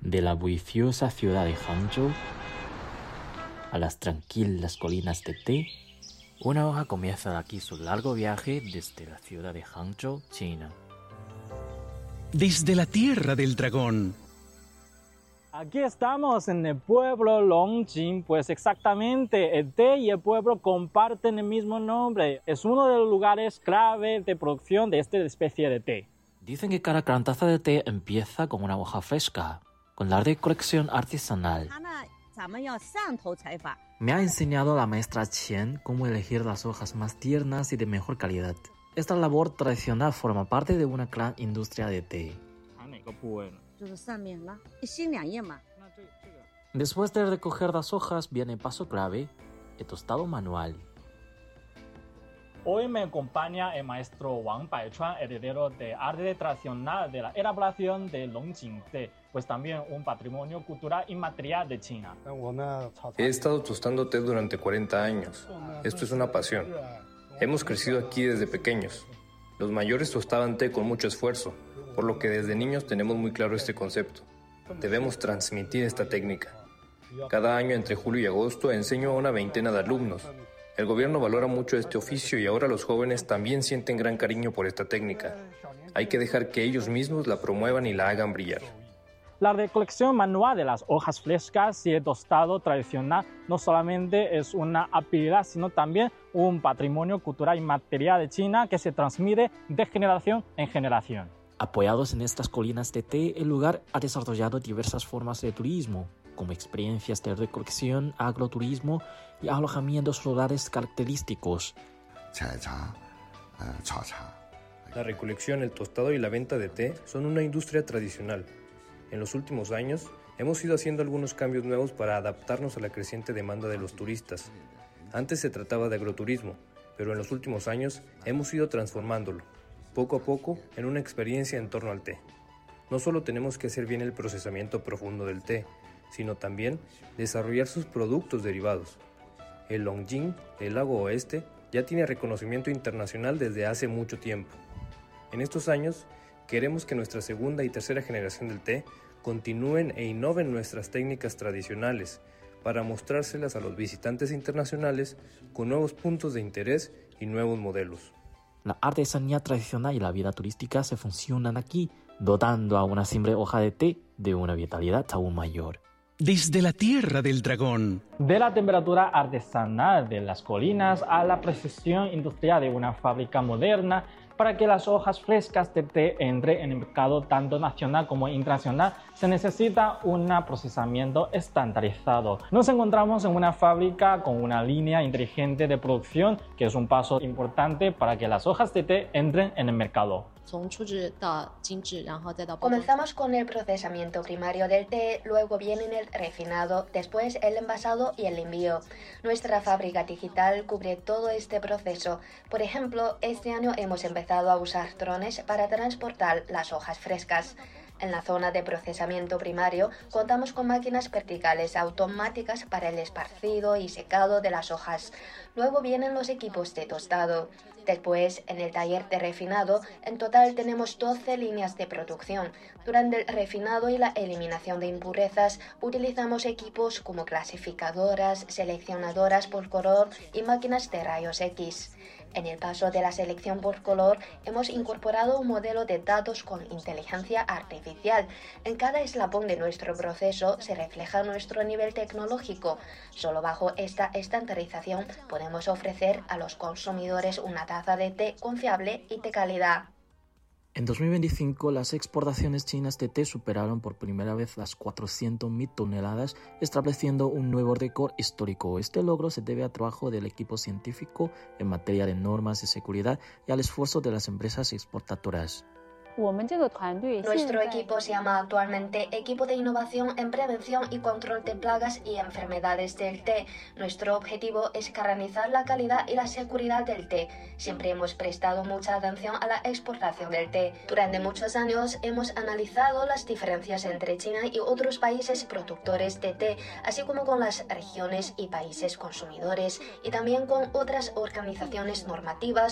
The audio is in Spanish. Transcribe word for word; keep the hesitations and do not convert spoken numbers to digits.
De la bulliciosa ciudad de Hangzhou a las tranquilas colinas de té, una hoja comienza aquí su largo viaje desde la ciudad de Hangzhou, China. Desde la tierra del dragón. Aquí estamos en el pueblo Longjing, pues exactamente el té y el pueblo comparten el mismo nombre. Es uno de los lugares clave de producción de esta especie de té. Dicen que cada gran taza de té empieza con una hoja fresca, con la recolección artesanal. Me ha enseñado la maestra Qian cómo elegir las hojas más tiernas y de mejor calidad. Esta labor tradicional forma parte de una gran industria de té. Después de recoger las hojas viene el paso clave, el tostado manual. Hoy me acompaña el maestro Wang Baichuan, heredero de arte tradicional de la elaboración de Longjing té, pues también un patrimonio cultural inmaterial de China. He estado tostando té durante cuarenta años. Esto es una pasión. Hemos crecido aquí desde pequeños. Los mayores tostaban té con mucho esfuerzo, por lo que desde niños tenemos muy claro este concepto. Debemos transmitir esta técnica. Cada año entre julio y agosto enseño a una veintena de alumnos. El gobierno valora mucho este oficio y ahora los jóvenes también sienten gran cariño por esta técnica. Hay que dejar que ellos mismos la promuevan y la hagan brillar. La recolección manual de las hojas frescas y el tostado tradicional no solamente es una habilidad, sino también un patrimonio cultural inmaterial de China que se transmite de generación en generación. Apoyados en estas colinas de té, el lugar ha desarrollado diversas formas de turismo, como experiencias de recolección, agroturismo y alojamientos rurales característicos. La recolección, el tostado y la venta de té son una industria tradicional. En los últimos años, hemos ido haciendo algunos cambios nuevos para adaptarnos a la creciente demanda de los turistas. Antes se trataba de agroturismo, pero en los últimos años hemos ido transformándolo, poco a poco, en una experiencia en torno al té. No solo tenemos que hacer bien el procesamiento profundo del té, sino también desarrollar sus productos derivados. El Longjing, el lago oeste, ya tiene reconocimiento internacional desde hace mucho tiempo. En estos años, queremos que nuestra segunda y tercera generación del té continúen e innoven nuestras técnicas tradicionales para mostrárselas a los visitantes internacionales con nuevos puntos de interés y nuevos modelos. La artesanía tradicional y la vida turística se fusionan aquí, dotando a una simple hoja de té de una vitalidad aún mayor. Desde la tierra del dragón. De la temperatura artesanal de las colinas a la precisión industrial de una fábrica moderna, para que las hojas frescas de té entren en el mercado tanto nacional como internacional, se necesita un procesamiento estandarizado. Nos encontramos en una fábrica con una línea inteligente de producción, que es un paso importante para que las hojas de té entren en el mercado. Comenzamos con el procesamiento primario del té, luego viene el refinado, después el envasado y el envío. Nuestra fábrica digital cubre todo este proceso. Por ejemplo, este año hemos empezado a usar drones para transportar las hojas frescas. En la zona de procesamiento primario contamos con máquinas verticales automáticas para el esparcido y secado de las hojas. Luego vienen los equipos de tostado. Después, en el taller de refinado, en total tenemos doce líneas de producción. Durante el refinado y la eliminación de impurezas, utilizamos equipos como clasificadoras, seleccionadoras por color y máquinas de rayos X. En el paso de la selección por color, hemos incorporado un modelo de datos con inteligencia artificial. En cada eslabón de nuestro proceso se refleja nuestro nivel tecnológico. Solo bajo esta estandarización podemos ofrecer a los consumidores una taza de té confiable y de calidad. En dos mil veinticinco, las exportaciones chinas de té superaron por primera vez las cuatrocientas mil toneladas, estableciendo un nuevo récord histórico. Este logro se debe al trabajo del equipo científico en materia de normas de seguridad y al esfuerzo de las empresas exportadoras. Nuestro equipo se llama actualmente Equipo de Innovación en Prevención y Control de Plagas y Enfermedades del Té. Nuestro objetivo es garantizar la calidad y la seguridad del té. Siempre hemos prestado mucha atención a la exportación del té. Durante muchos años hemos analizado las diferencias entre China y otros países productores de té, así como con las regiones y países consumidores, y también con otras organizaciones normativas